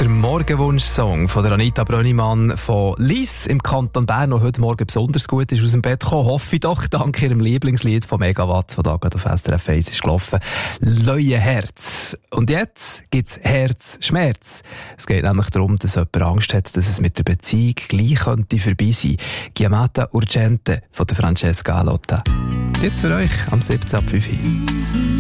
Der Morgenwunsch-Song von der Anita Brönnimann von Lies im Kanton Bern, der heute Morgen besonders gut ist aus dem Bett gekommen, hoffe ich doch, dank ihrem Lieblingslied von Megawatt, das da gerade auf SRF 1 ist gelaufen. «Leue Herz». Und jetzt gibt's Herzschmerz. Es geht nämlich darum, dass jemand Angst hat, dass es mit der Beziehung gleich könnte vorbei sein. «Chiamata urgente» von der Francesca Alotta. Jetzt für euch am 17 ab 5 Uhr.